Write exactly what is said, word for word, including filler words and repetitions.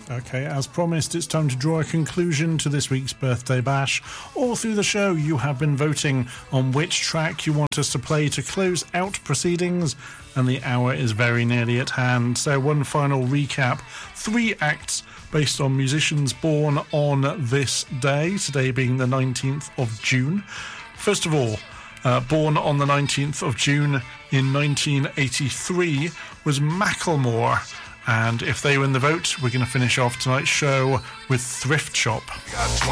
Okay, as promised, it's time to draw a conclusion to this week's Birthday Bash. All through the show, you have been voting on which track you want us to play to close out proceedings, and the hour is very nearly at hand. So one final recap. Three acts based on musicians born on this day, today being the nineteenth of June. First of all, uh, born on the nineteenth of June in nineteen eighty-three was Macklemore. And if they win the vote, we're going to finish off tonight's show with Thrift Shop.